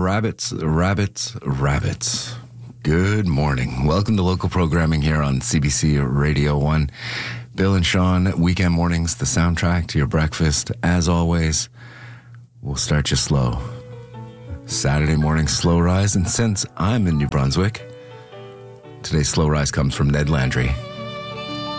rabbits, rabbits, rabbits. Good morning. Welcome to local programming here on CBC Radio 1. Bill and Sean, weekend mornings, the soundtrack to your breakfast. As always, we'll start you slow. Saturday morning slow rise, and since I'm in New Brunswick, today's slow rise comes from Ned Landry.